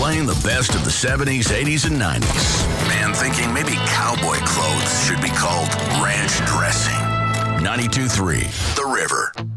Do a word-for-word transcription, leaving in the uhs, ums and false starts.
Playing the best of the seventies, eighties, and nineties. And thinking maybe cowboy clothes should be called ranch dressing. ninety-two point three The River.